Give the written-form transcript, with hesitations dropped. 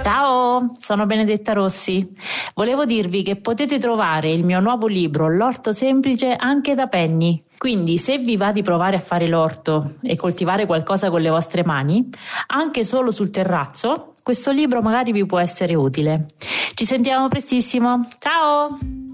Ciao, sono Benedetta Rossi. Volevo dirvi che potete trovare il mio nuovo libro, L'orto semplice, anche da Penny. Quindi, se vi va di provare a fare l'orto e coltivare qualcosa con le vostre mani, anche solo sul terrazzo, questo libro magari vi può essere utile. Ci sentiamo prestissimo. Ciao!